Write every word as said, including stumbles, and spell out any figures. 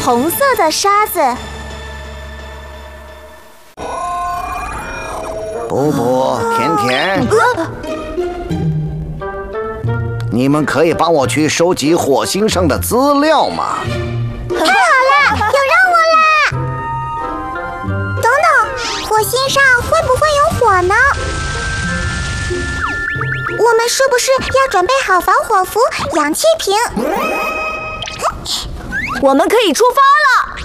红色的沙子。 布布、甜甜，你们可以帮我去收集火星上的资料吗？ 太好了，有任务啦！等等，火星上会不会有火呢？我们是不是要准备好防火服、氧气瓶？ 我们可以出发了。